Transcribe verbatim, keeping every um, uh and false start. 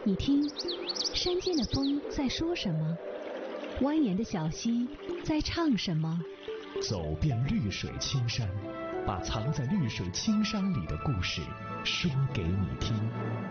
你听，山间的风在说什么？蜿蜒的小溪在唱什么？ 走遍绿水青山，把藏在绿水青山里的故事说给你听。